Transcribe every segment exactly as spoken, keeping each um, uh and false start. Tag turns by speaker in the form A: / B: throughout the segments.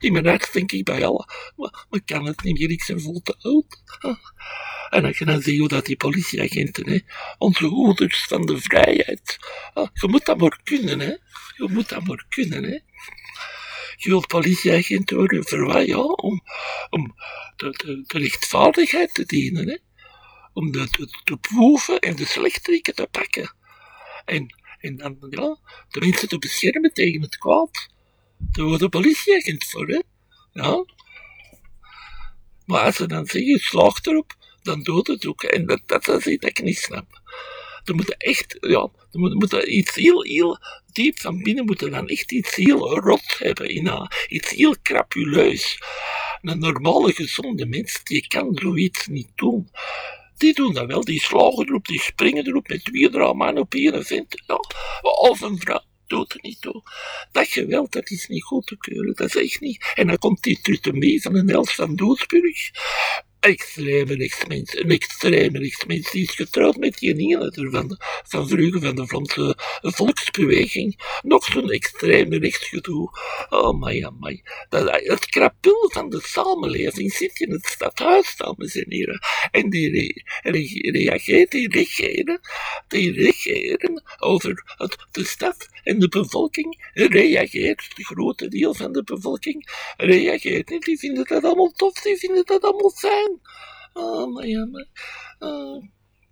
A: In mijn hart denk ik bij alle, maar, maar kan het niet meer, ik ben vol te oud. En als je dan ziet hoe dat die politieagenten, hè, onze hoeders van de vrijheid, je moet dat maar kunnen, hè. Je moet dat maar kunnen, hè. Je wilt politieagent worden voor wat, ja, om, om de, de, de rechtvaardigheid te dienen, hè. Om de, de, de boeven en de slechteriken te pakken. En, en dan, ja, de mensen te beschermen tegen het kwaad. Daar wordt een politieagent voor, hè. Ja. Maar als ze dan zeggen, slaagt erop, dan doet het ook. En dat, dat is iets dat ik niet snap. Er moet echt, ja, er moet, moet iets heel, heel diep van binnen, moet er dan echt iets heel rot hebben, in haar, iets heel crapuleus. Een normale, gezonde mens, die kan zoiets niet doen. Die doen dat wel, die slagen erop, die springen erop met twee, drie man op één vent. Ja. Of een vrouw, doet het niet toe. Dat geweld, dat is niet goed te keuren, dat is echt niet. En dan komt die trutte mee van een Els van Doesburg. Extreme rechtsmens, een extreme rechtsmens, die is getrouwd met die ene van, van vroeger van de Vlaamse volksbeweging. Nog zo'n extreme rechtsgedoe. Oh my, oh my. Dat, het krapul van de samenleving zit in het stadhuis, dames en heren. En die re, re, reageert, die regeren, die regeren over het, de stad en de bevolking reageert, de grote deel van de bevolking reageert niet. Die vinden dat allemaal tof, die vinden dat allemaal fijn. Oh, maar ja, maar... Uh.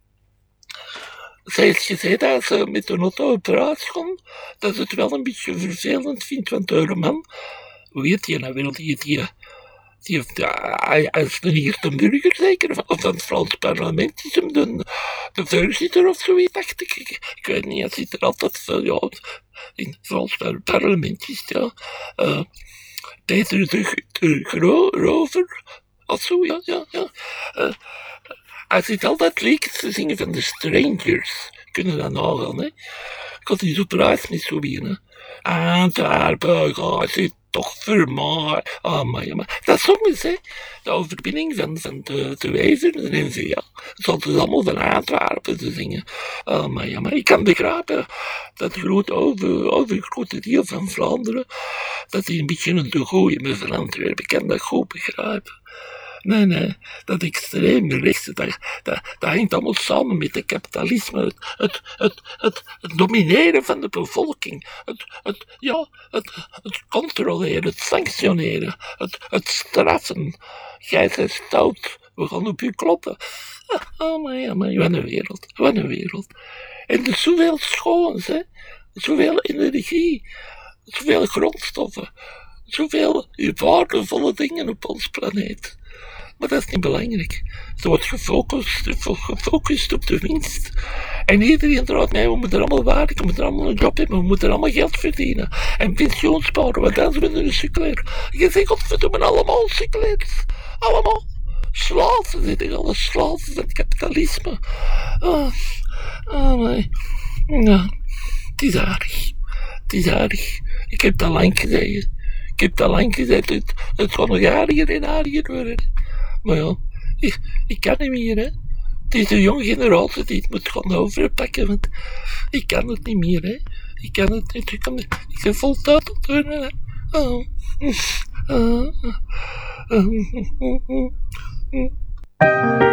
A: Zij heeft gezegd dat ze met de auto op reis gaan, dat ze het wel een beetje vervelend vindt, want de man, hoe heet die nou wel, die, die, die, die als de eerste burger zeker, of van het Frans parlement is hem de, de voorzitter of zoiets, dacht ik. ik. Ik weet niet, hij zit er altijd, ja, in het Frans parlement is, ja. Uh, Peter de, de Grover, of zo, ja, ja, ja. Uh, hij zit altijd liedjes te zingen van de Strangers. Kunnen dat nagaan, hè? Ik had die op reis niet zo binnen. Antwerpen, ga zit toch voor mij. Ah, maar ja, maar dat is soms, hè. De overwinning van, van de, de wijzer en de N V A. Ze dus allemaal van Antwerpen te zingen. Ah, maar ja, maar ik kan begrijpen dat de grote, over, overgrote deel van Vlaanderen, dat die een beetje een te gooien met van Antwerpen. Ik kan dat goed begrijpen. Nee, nee, dat extreme rechtse, dat, dat, dat hangt allemaal samen met het kapitalisme, het, het, het, het, het domineren van de bevolking, het, het, ja, het, het controleren, het sanctioneren, het, het straffen. Jij bent stout, we gaan op u kloppen. Oh, maar ja, maar wat een wereld, wat een wereld. En er is zoveel schoons, hè, zoveel energie, zoveel grondstoffen, zoveel waardevolle dingen op ons planeet. Maar dat is niet belangrijk. Ze wordt gefocust, gefocust op de winst. En iedereen draait mij, we moeten allemaal werken, we moeten allemaal een job hebben, we moeten allemaal geld verdienen. En pensioen sparen, want dan zijn we een sukkelaar. Je zegt, godverdomme, allemaal sukkelaars. Allemaal. Slaven zitten, alle slaven van het kapitalisme. Oh, oh my. Ja, het is aardig. Het is aardig. Ik heb dat lang gezegd. Ik heb dat lang gezegd. Het, het gaat nog aardiger en aardiger worden. Maar ja, ik, ik kan niet meer, hè. Het is de jonge generatie die het moet gaan overpakken, want ik kan het niet meer, hè. Ik kan het niet, ik, kan, ik ben vol tijd op het hè. Oh. Uh, uh, uh, uh, uh, uh.